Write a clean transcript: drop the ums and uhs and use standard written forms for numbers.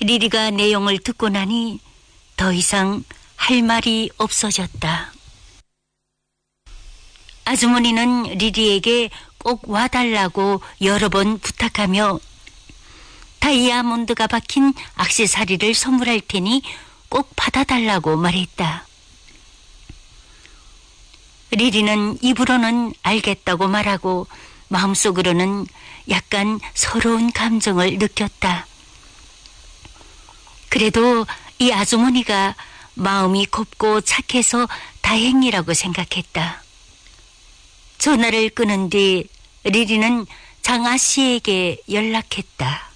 리리가 내용을 듣고 나니 더 이상 할 말이 없어졌다. 아주머니는 리리에게 꼭 와달라고 여러 번 부탁하며 다이아몬드가 박힌 액세서리를 선물할 테니 꼭 받아달라고 말했다. 리리는 입으로는 알겠다고 말하고 마음속으로는 약간 서러운 감정을 느꼈다. 그래도 이 아주머니가 마음이 곱고 착해서 다행이라고 생각했다. 전화를 끊은 뒤 리리는 장 아씨에게 연락했다.